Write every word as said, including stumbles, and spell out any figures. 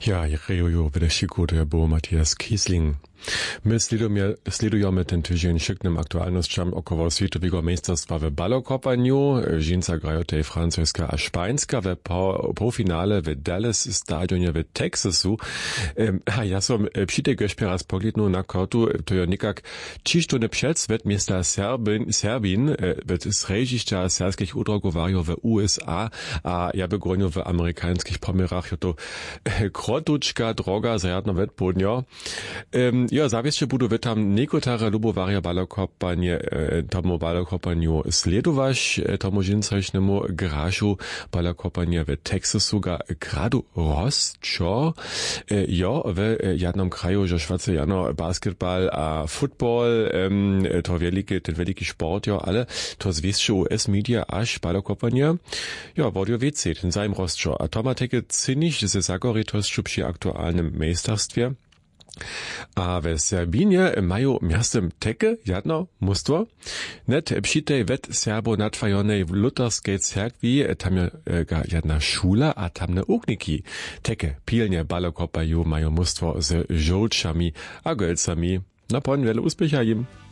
Ja, Rejo, Wedeschiku, der Bo Matthias Kiesling. My sledujemy ten tydzień szyknym aktualnościom około światowego meisterstwa w balokopaniu. Żeńca grają tej francuska a szpańska w półfinale w Dallas stadionie w Texasu. A ja som przy tej gośpie raz poglądnął na kartu, to jo nikak ciszczony przed wet miasta Serbin, Serbin wet srežišća serbskich udrogowarjów w U S A, a ja begronił w amerykańskich pomerach, to krotuczka droga zjadna wet podnia. Ja, zawieszcze budu wy tam nekotare lubowarja balokopanie, tomu balokopaniu sledować, tomu žincajšnemu gražu balokopanie w Texasu ga gradu rostčo. Jo, w jednom kraju, że švace jano basketball a football, to veliki, ten veliki sport, jo, ale to zwieszcze U S media až balokopanie, jo, vodio wiecie, ten zaim rostčo. A to ma teke cynisch, że zagoritosču przy aktualnym meisterstwie. A w Serbinie mają miastem teke jedno mustwo. Net przy tej wet serbo natwajonej w luterskiej cerkwi tam je jedna szula, a tam ne ugniki. Teke pilnie balokopaju mają mustwo z żołczami a golcami. Na pon wiele uspecha im.